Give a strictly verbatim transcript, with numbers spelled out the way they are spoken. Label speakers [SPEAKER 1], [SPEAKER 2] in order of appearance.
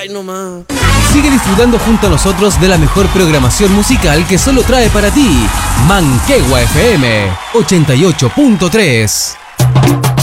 [SPEAKER 1] Ay, no más.
[SPEAKER 2] Sigue disfrutando junto a nosotros de la mejor programación musical que solo trae para ti Manquehue F M ochenta y ocho punto tres.